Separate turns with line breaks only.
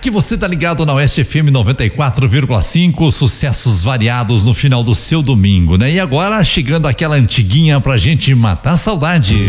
Aqui você tá ligado na Oeste FM 94,5, sucessos variados no final do seu domingo, né? E agora chegando aquela antiguinha pra gente matar a saudade.